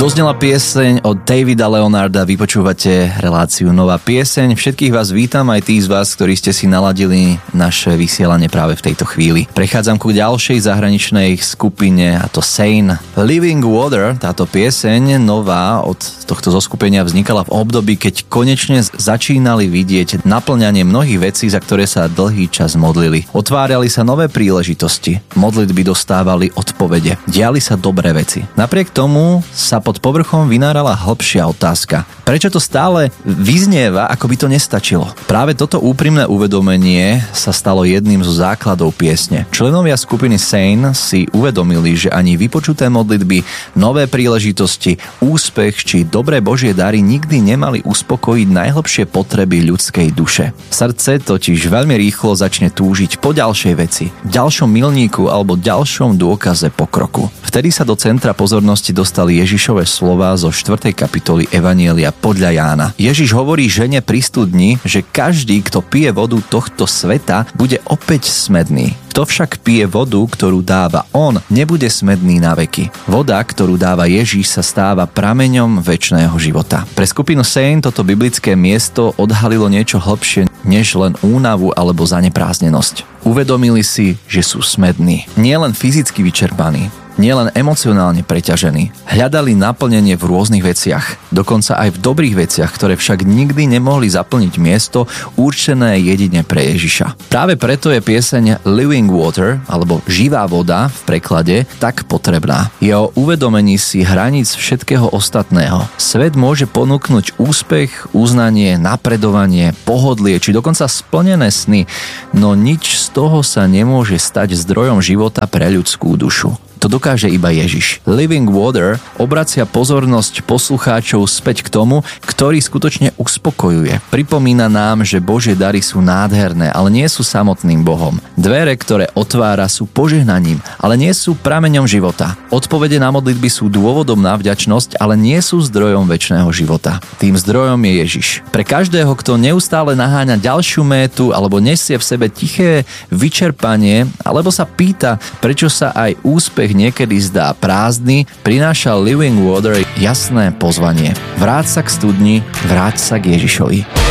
Doznela pieseň od Davida Leonarda, vypočúvate reláciu Nová pieseň. Všetkých vás vítam, aj tí z vás, ktorí ste si naladili naše vysielanie práve v tejto chvíli. Prechádzam ku ďalšej zahraničnej skupine, a to Sane. Living Water, táto pieseň nová od tohto zoskupenia vznikala v období, keď konečne začínali vidieť naplňanie mnohých vecí, za ktoré sa dlhý čas modlili. Otvárali sa nové príležitosti, modlitby dostávali odpovede, diali sa dobré veci. Napriek tomu sa pod povrchom vynárala hlbšia otázka. Prečo to stále vyznieva, ako by to nestačilo? Práve toto úprimné uvedomenie sa stalo jedným zo základov piesne. Členovia skupiny Sane si uvedomili, že ani vypočuté modlitby, nové príležitosti, úspech či dobré Božie dary nikdy nemali uspokojiť najhlbšie potreby ľudskej duše. Srdce totiž veľmi rýchlo začne túžiť po ďalšej veci, ďalšom milníku alebo ďalšom dôkaze pokroku. Vtedy sa do centra pozornosti dostali Ježišove slová zo 4. kapitoly Evanjelia podľa Jána. Ježiš hovorí žene pri studni, že každý, kto pije vodu tohto sveta, bude opäť smedný. Kto však pije vodu, ktorú dáva on, nebude smedný na veky. Voda, ktorú dáva Ježiš, sa stáva prameňom večného života. Pre skupinu Sane toto biblické miesto odhalilo niečo hlbšie než len únavu alebo zaneprázdnenosť. Uvedomili si, že sú smední. Nie len fyzicky vyčerpaní, nielen emocionálne preťažení. Hľadali naplnenie v rôznych veciach, dokonca aj v dobrých veciach, ktoré však nikdy nemohli zaplniť miesto určené jedine pre Ježiša. Práve preto je pieseň Living Water, alebo Živá voda v preklade, tak potrebná. Je o uvedomení si hraníc všetkého ostatného. Svet môže ponúknuť úspech, uznanie, napredovanie, pohodlie, či dokonca splnené sny, no nič z toho sa nemôže stať zdrojom života pre ľudskú dušu. To dokáže iba Ježiš. Living Water obracia pozornosť poslucháčov späť k tomu, ktorý skutočne uspokojuje. Pripomína nám, že Božie dary sú nádherné, ale nie sú samotným Bohom. Dvere, ktoré otvára, sú požehnaním, ale nie sú prameňom života. Odpovede na modlitby sú dôvodom na vďačnosť, ale nie sú zdrojom večného života. Tým zdrojom je Ježiš. Pre každého, kto neustále naháňa ďalšiu métu alebo nesie v sebe tiché vyčerpanie, alebo sa pýta, prečo sa aj úspech niekedy zdá prázdny, prináša Living Water jasné pozvanie. Vráť sa k studni, vráť sa k Ježišovi.